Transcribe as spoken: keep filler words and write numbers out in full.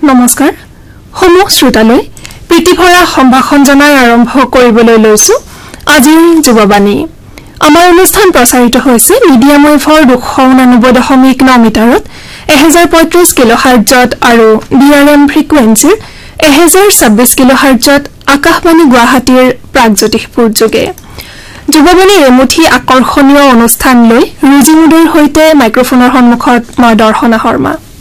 নমস্কাৰ সমগ্ৰ শ্ৰোতালৈ প্ৰীতিভৰা সম্ভাষণ জনাই আৰম্ভ কৰিবলৈ লৈছো আজিৰ যুৱবাণী আমাৰ অনুষ্ঠান প্ৰচাৰিত হৈছে মিডিয়াম ৱেভৰ দুশ ঊনানব্বৈ দশমিক ন মিটাৰত এক হাজাৰ পঁয়ত্ৰিশ কিলোহাৰ্টজত আৰু ডিআৰএম ফ্ৰিকুৱেন্সিৰ এক হাজাৰ ছাব্বিশ কিলোহাৰ্টজত আকাশবাণী গুৱাহাটীৰ প্ৰাগজ্যোতিষপুৰ যোগে যুৱবাণীৰ এমুঠি আকৰ্ষণীয় অনুষ্ঠান লৈ ৰুজিমুদৰ সৈতে মাইক্ৰফোনৰ সন্মুখত মই দৰ্শনা শৰ্মা